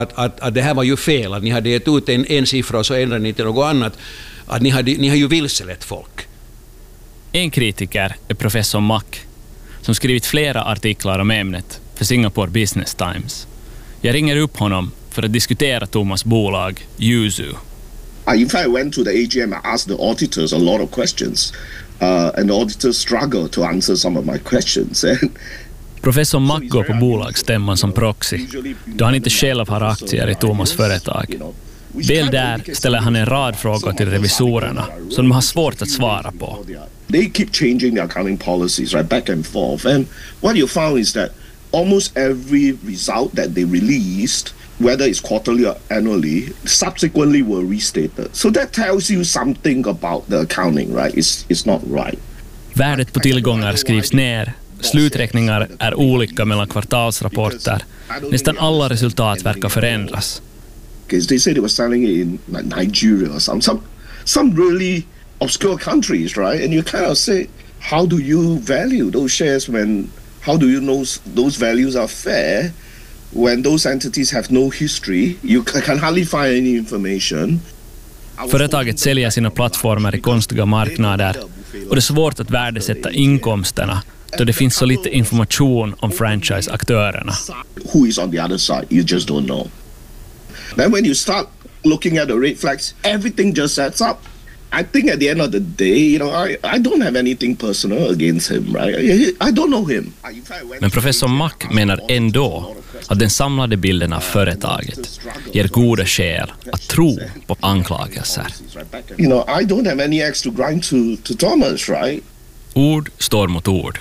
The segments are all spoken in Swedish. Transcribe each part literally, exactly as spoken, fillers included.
Att, att, att det här var ju fel, att ni hade gett ut en, en siffra och så ändrade ni till något annat. Att ni, hade, ni har ju vilselett folk. En kritiker är professor Mack, som skrivit flera artiklar om ämnet för Singapore Business Times. Jag ringer upp honom för att diskutera Thomas bolag Yuzu. In fact, I went to the A G M and asked the auditors a lot of questions. Uh, and the auditors struggled to answer some of my questions. Professor Mack går på bolagsstämman som proxy, då han inte själv har aktier i Thomas företag. Väl där ställer han en rad frågor till revisorerna som de har svårt att svara på. They keep changing their accounting policies, right, back and forth. And what you found is that almost every result that they released, whether it's quarterly or annually, subsequently were restated. So that tells you something about the accounting, right? It's, it's not right. Värdet på tillgångar skrivs ner. Sluträkningar är olika mellan kvartalsrapporter. Nästan alla resultat verkar förändras. They said they were selling it in like Nigeria or some, some, some really obscure countries, right? And you kind of say, how do you value those shares when, how do you know those values are fair when those entities have no history? You can hardly find any information. Företaget säljer sina plattformar i konstiga marknader och det är svårt att värdesätta inkomsterna då det finns så lite information om franchise-aktörerna. Who is on the other side? You just don't know. Then when you start looking at the red flags, everything just sets up. I think at the end of the day, you know, I, I don't have anything personal against him, right? I don't know him. Men professor Mack menar ändå att den samlade bilden av företaget ger goda skäl att tro på anklagelser. You know, I don't have any axe to grind to, to Thomas, right? Ord står mot ord.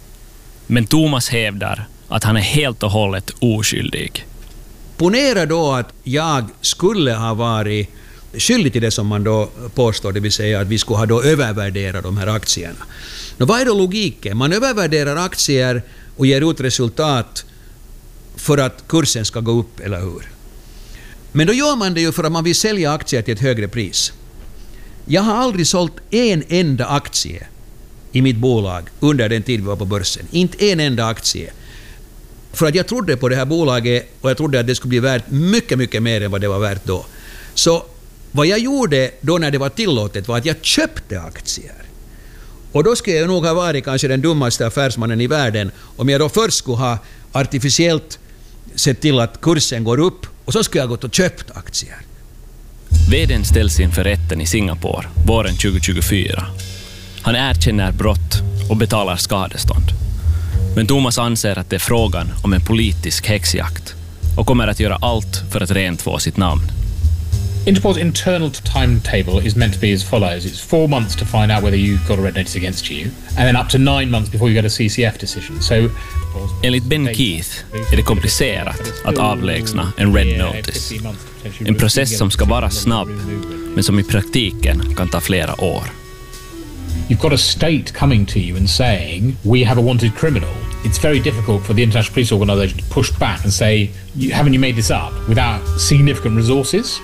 Men Thomas hävdar att han är helt och hållet oskyldig. Ponera då att jag skulle ha varit skyldig till det som man då påstår, det vill säga att vi skulle ha då övervärderat de här aktierna. Nå, vad är då logiken? Man övervärderar aktier och ger ut resultat för att kursen ska gå upp, eller hur? Men då gör man det ju för att man vill sälja aktier till ett högre pris. Jag har aldrig sålt en enda aktie i mitt bolag under den tid vi var på börsen. Inte en enda aktie. För att jag trodde på det här bolaget och jag trodde att det skulle bli värt mycket, mycket mer än vad det var värt då. Så vad jag gjorde då när det var tillåtet var att jag köpte aktier. Och då skulle jag nog ha varit kanske den dummaste affärsmannen i världen om jag då först skulle ha artificiellt sett till att kursen går upp och så skulle jag gått och köpt aktier. Vd:n ställs inför rätten i Singapore våren tjugo tjugofyra. Han erkänner brott och betalar skadestånd. Men Thomas anser att det är frågan om en politisk häxjakt och kommer att göra allt för att rentvå sitt namn. Interpol's internal timetable is meant to be as follows. It's four months to find out whether you got a red notice against you, and then up to nine months before you get a C C F decision. So, enligt Ben Keith är det komplicerat att avlägsna en red notice. En process som ska vara snabb, men som i praktiken kan ta flera år. You've got a state coming to you and saying, we have a wanted criminal. It's very difficult for the International Police Organization to push back and say, haven't you made this up, without significant resources?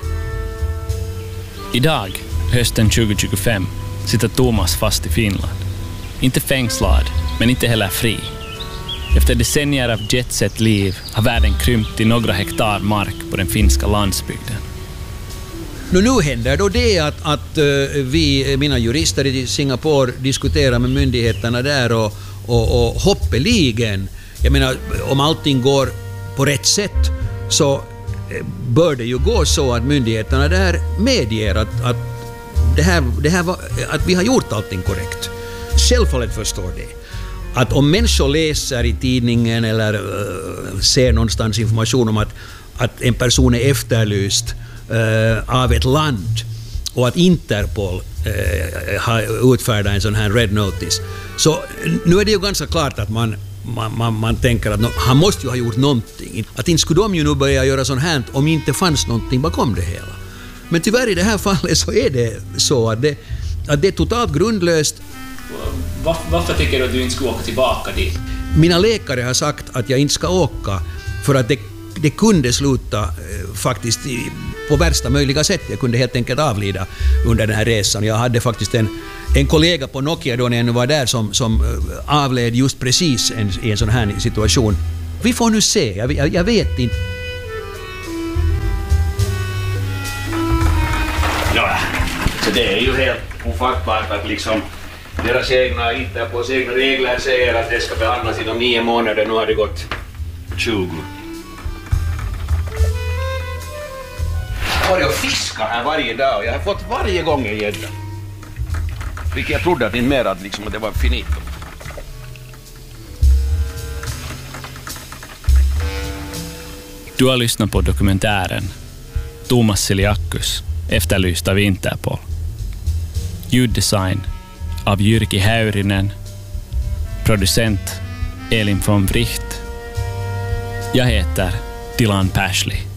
Idag, hösten tjugo tjugofem, sitter Thomas fast i Finland. Inte fängslad, men inte heller fri. Efter decennier av jetset-liv har världen krympt till några hektar mark på den finska landsbygden. Nu, nu händer då det att, att uh, vi, mina jurister i Singapore, diskuterar med myndigheterna där och, och, och hoppeligen, jag menar, om allting går på rätt sätt så bör det ju gå så att myndigheterna där medger att, att, det här, det här var, att vi har gjort allting korrekt. Självfallet förstår det. Att om människor läser i tidningen eller uh, ser någonstans information om att, att en person är efterlyst uh, av ett land och att Interpol uh, har utfärdat en sån här red notice. Så nu är det ju ganska klart att man Man, man, man tänker att no, han måste ju ha gjort någonting. Att inte skulle de ju nu börja göra sånt här om inte fanns någonting bakom det hela. Men tyvärr i det här fallet så är det så att det, att det är totalt grundlöst. Var, varför tycker du att du inte ska åka tillbaka dit? Mina läkare har sagt att jag inte ska åka för att det, det kunde sluta eh, faktiskt i, på värsta möjliga sätt. Jag kunde helt enkelt avlida under den här resan. Jag hade faktiskt en En kollega på Nokia då när jag nu var där som, som avled just precis en, i en sån här situation. Vi får nu se, jag, jag, jag vet inte. Så det är ju helt ofattbart att liksom deras egna Interpols egna regler säger att det ska behandlas inom nio månader. Nu har det gått tjugo. Jag har ju fiskat här varje dag och jag har fått varje gång en gädda. Vilket jag trodde att inte mer att, liksom, att det var finito. Du har lyssnat på dokumentären Thomas Siliakus, efterlyst av Interpol. Ljuddesign av Jyrki Häyrinen. Producent Elin von Wright. Jag heter Dylan Pashley.